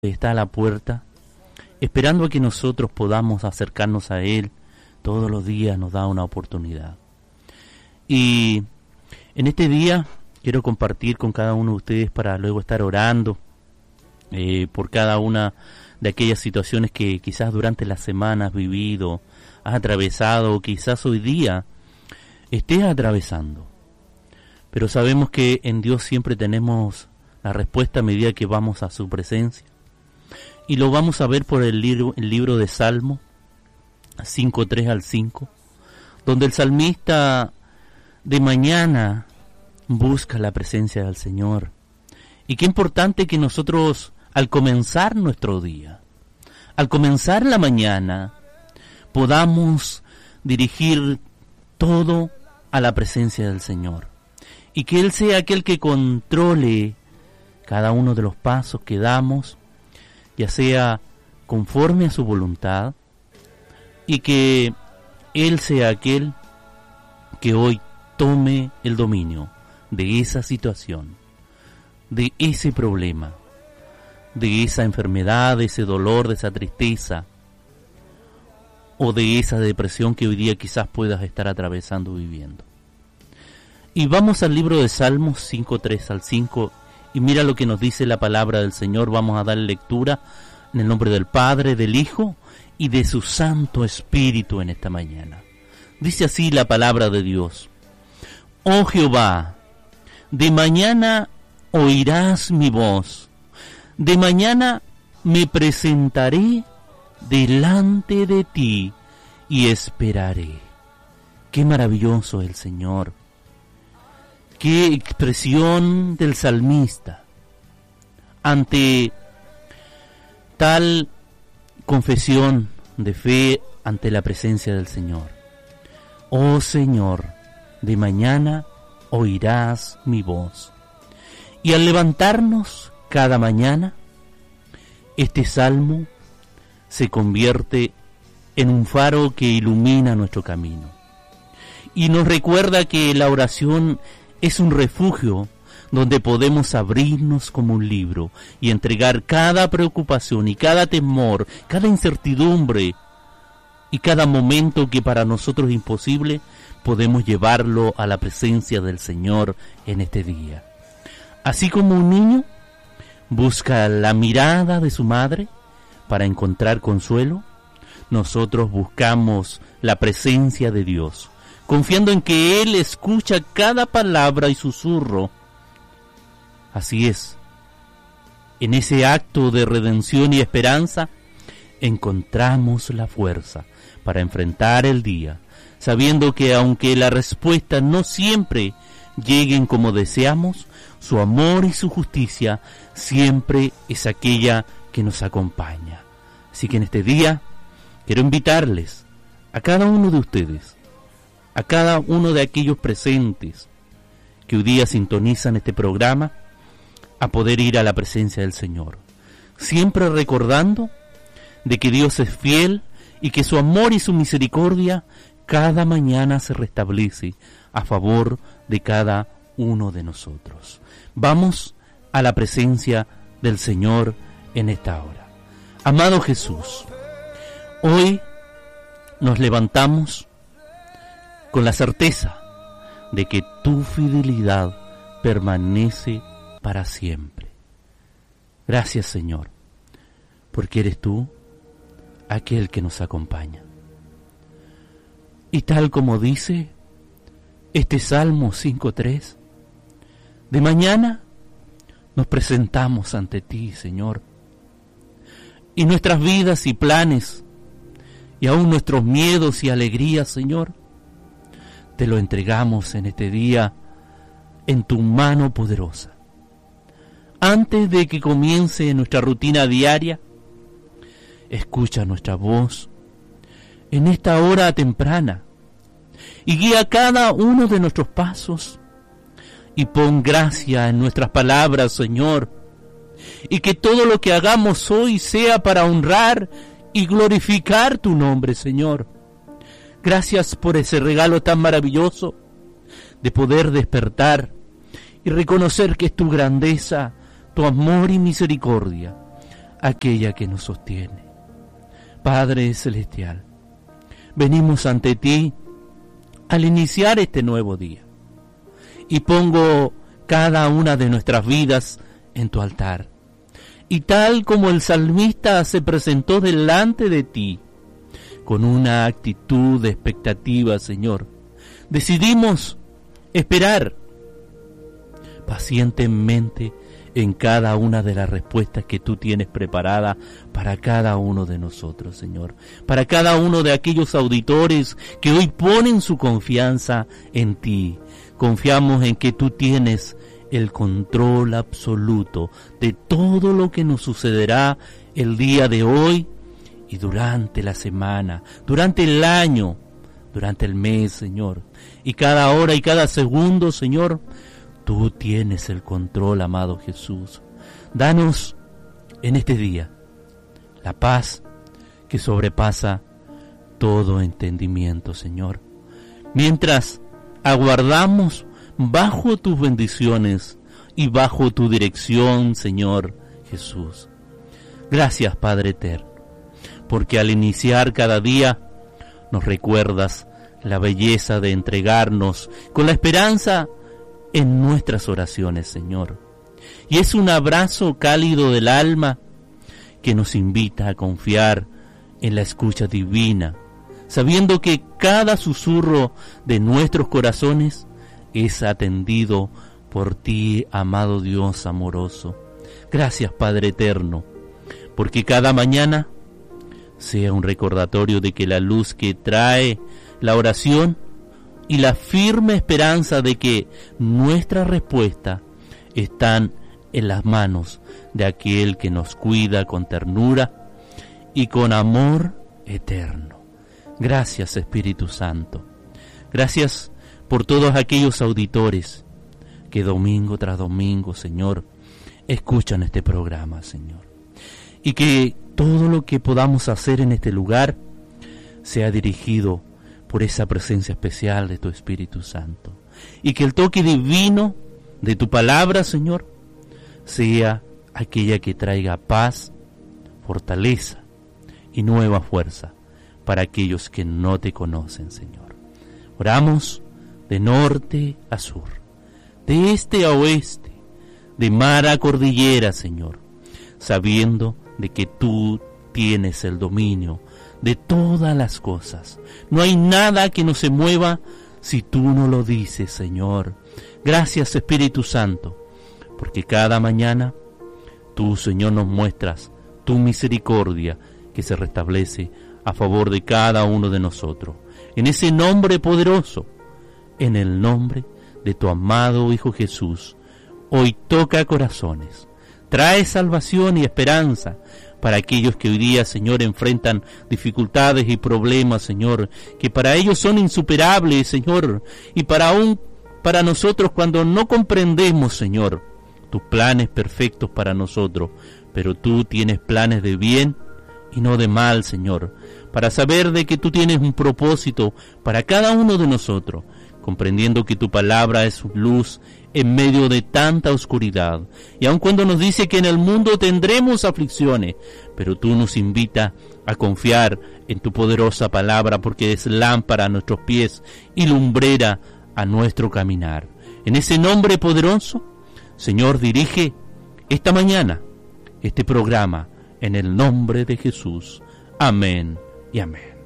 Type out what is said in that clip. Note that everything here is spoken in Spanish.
está a la puerta, esperando a que nosotros podamos acercarnos a Él. Todos los días nos da una oportunidad. Y en este día quiero compartir con cada uno de ustedes para luego estar orando por cada una de aquellas situaciones que quizás durante la semana has vivido, has atravesado, o quizás hoy día estés atravesando. Pero sabemos que en Dios siempre tenemos la respuesta a medida que vamos a su presencia. Y lo vamos a ver por el libro de Salmo 5:3 al 5, donde el salmista de mañana busca la presencia del Señor. Y qué importante que nosotros, al comenzar nuestro día, al comenzar la mañana, podamos dirigir todo a la presencia del Señor. Y que Él sea aquel que controle cada uno de los pasos que damos, ya sea conforme a su voluntad, y que Él sea aquel que hoy tome el dominio de esa situación, de ese problema, de esa enfermedad, de ese dolor, de esa tristeza, o de esa depresión que hoy día quizás puedas estar atravesando, viviendo. Y vamos al libro de Salmos 5:3 al 5, y mira lo que nos dice la palabra del Señor. Vamos a dar lectura en el nombre del Padre, del Hijo y de su Santo Espíritu en esta mañana. Dice así la palabra de Dios: Oh Jehová, de mañana oirás mi voz, de mañana me presentaré delante de ti y esperaré. Qué maravilloso el Señor. Qué expresión del salmista ante tal confesión de fe ante la presencia del Señor. Oh Señor, de mañana oirás mi voz. Y al levantarnos cada mañana, este salmo se convierte en un faro que ilumina nuestro camino. Y nos recuerda que la oración es un refugio donde podemos abrirnos como un libro y entregar cada preocupación y cada temor, cada incertidumbre y cada momento que para nosotros es imposible, podemos llevarlo a la presencia del Señor en este día. Así como un niño busca la mirada de su madre para encontrar consuelo, nosotros buscamos la presencia de Dios, confiando en que Él escucha cada palabra y susurro. Así es, en ese acto de redención y esperanza, encontramos la fuerza para enfrentar el día, sabiendo que aunque la respuesta no siempre lleguen como deseamos, su amor y su justicia siempre es aquella que nos acompaña. Así que en este día quiero invitarles a cada uno de ustedes, a cada uno de aquellos presentes que hoy día sintonizan este programa, a poder ir a la presencia del Señor, siempre recordando de que Dios es fiel y que su amor y su misericordia cada mañana se restablece a favor de cada uno de nosotros. Vamos a la presencia del Señor en esta hora. Amado Jesús, hoy nos levantamos con la certeza de que tu fidelidad permanece para siempre. Gracias, Señor, porque eres tú aquel que nos acompaña. Y tal como dice este Salmo 5:3, de mañana nos presentamos ante ti, Señor, y nuestras vidas y planes, y aún nuestros miedos y alegrías, Señor, te lo entregamos en este día en tu mano poderosa. Antes de que comience nuestra rutina diaria, escucha nuestra voz en esta hora temprana y guía cada uno de nuestros pasos y pon gracia en nuestras palabras, Señor, y que todo lo que hagamos hoy sea para honrar y glorificar tu nombre, Señor. Gracias por ese regalo tan maravilloso de poder despertar y reconocer que es tu grandeza, tu amor y misericordia aquella que nos sostiene. Padre Celestial, venimos ante ti al iniciar este nuevo día y pongo cada una de nuestras vidas en tu altar. Y tal como el salmista se presentó delante de ti, con una actitud de expectativa, Señor, decidimos esperar pacientemente en cada una de las respuestas que tú tienes preparada para cada uno de nosotros, Señor. Para cada uno de aquellos auditores que hoy ponen su confianza en ti. Confiamos en que tú tienes el control absoluto de todo lo que nos sucederá el día de hoy y durante la semana, durante el año, durante el mes, Señor. Y cada hora y cada segundo, Señor, tú tienes el control, amado Jesús. Danos en este día la paz que sobrepasa todo entendimiento, Señor. Mientras aguardamos bajo tus bendiciones y bajo tu dirección, Señor Jesús. Gracias, Padre eterno, porque al iniciar cada día nos recuerdas la belleza de entregarnos con la esperanza en nuestras oraciones, Señor. Y es un abrazo cálido del alma que nos invita a confiar en la escucha divina, sabiendo que cada susurro de nuestros corazones es atendido por ti, amado Dios amoroso. Gracias, Padre eterno, porque cada mañana sea un recordatorio de que la luz que trae la oración y la firme esperanza de que nuestra respuesta están en las manos de aquel que nos cuida con ternura y con amor eterno. Gracias, Espíritu Santo. Gracias por todos aquellos auditores que domingo tras domingo, Señor, escuchan este programa, Señor. Y que todo lo que podamos hacer en este lugar sea dirigido por esa presencia especial de tu Espíritu Santo. Y que el toque divino de tu palabra, Señor, sea aquella que traiga paz, fortaleza y nueva fuerza para aquellos que no te conocen, Señor. Oramos de norte a sur, de este a oeste, de mar a cordillera, Señor, sabiendo de que tú tienes el dominio de todas las cosas. No hay nada que no se mueva si tú no lo dices, Señor. Gracias, Espíritu Santo, porque cada mañana tú, Señor, nos muestras tu misericordia que se restablece a favor de cada uno de nosotros. En ese nombre poderoso, en el nombre de tu amado Hijo Jesús, hoy toca corazones, trae salvación y esperanza para aquellos que hoy día, Señor, enfrentan dificultades y problemas, Señor, que para ellos son insuperables, Señor, y para nosotros cuando no comprendemos, Señor, tus planes perfectos para nosotros, pero tú tienes planes de bien y no de mal, Señor, para saber de que tú tienes un propósito para cada uno de nosotros, comprendiendo que tu palabra es luz en medio de tanta oscuridad. Y aun cuando nos dice que en el mundo tendremos aflicciones, pero tú nos invitas a confiar en tu poderosa palabra, porque es lámpara a nuestros pies y lumbrera a nuestro caminar. En ese nombre poderoso, Señor, dirige esta mañana este programa en el nombre de Jesús. Amén y amén.